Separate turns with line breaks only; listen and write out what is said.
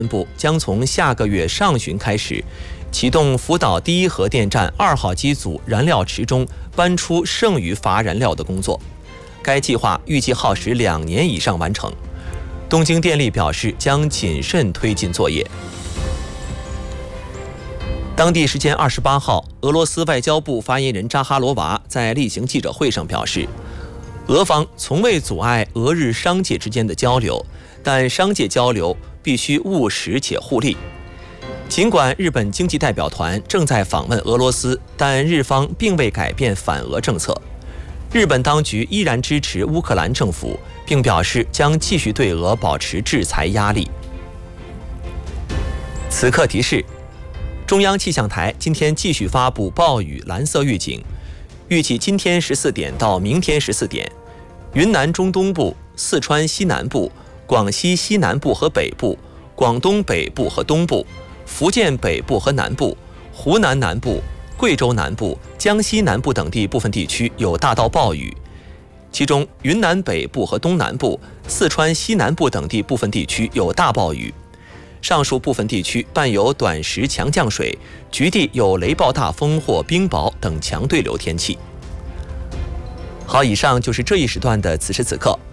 部将从下个月上旬开始启动福岛第一核电站2号机组燃料池中搬出剩余乏燃料的工作。该计划预计耗时2年以上完成。东京电力表示将谨慎推进作业。当地时间28号，俄罗斯外交部发言人扎哈罗娃在例行记者会上表示，俄方从未阻碍俄日商界之间的交流，但商界交流必须务实且互利。尽管日本经济代表团正在访问俄罗斯，但日方并未改变反俄政策。日本当局依然支持乌克兰政府，并表示将继续对俄保持制裁压力。此刻提示：中央气象台今天继续发布暴雨蓝色预警，预计今天14点到明天14点，云南中东部、四川西南部、广西西南部和北部、广东北部和东部、福建北部和南部、湖南南部、贵州南部、江西南部等地部分地区有大到暴雨，其中云南北部和东南部、四川西南部等地部分地区有大暴雨。上述部分地区伴有短时强降水，局地有雷暴大风或冰雹等强对流天气。好，以上就是这一时段的此时此刻。